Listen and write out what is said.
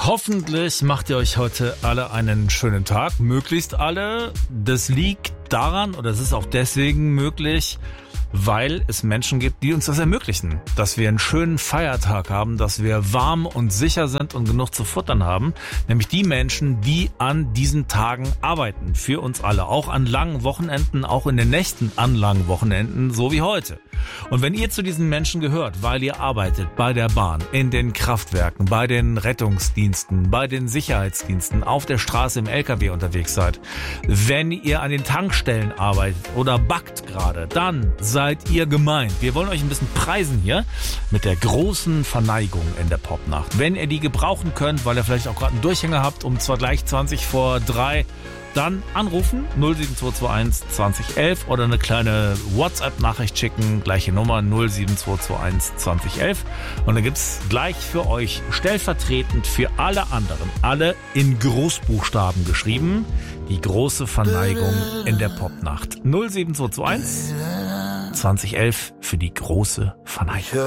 Hoffentlich macht ihr euch heute alle einen schönen Tag. Möglichst alle. Das liegt daran, oder es ist auch deswegen möglich, weil es Menschen gibt, die uns das ermöglichen, dass wir einen schönen Feiertag haben, dass wir warm und sicher sind und genug zu futtern haben, nämlich die Menschen, die an diesen Tagen arbeiten, für uns alle, auch an langen Wochenenden, auch in den Nächten an langen Wochenenden, so wie heute. Und wenn ihr zu diesen Menschen gehört, weil ihr arbeitet bei der Bahn, in den Kraftwerken, bei den Rettungsdiensten, bei den Sicherheitsdiensten, auf der Straße im LKW unterwegs seid, wenn ihr an den Tankstellen arbeitet oder backt gerade, dann seid ihr gemeint. Wir wollen euch ein bisschen preisen hier mit der großen Verneigung in der Popnacht. Wenn ihr die gebrauchen könnt, weil ihr vielleicht auch gerade einen Durchhänger habt, um zwar gleich 20 vor 3, dann anrufen 07221 2011 oder eine kleine WhatsApp-Nachricht schicken, gleiche Nummer 07221 2011 und dann gibt's gleich für euch stellvertretend für alle anderen, alle in Großbuchstaben geschrieben, die große Verneigung in der Popnacht. 07221 2011 für die große Verneigung.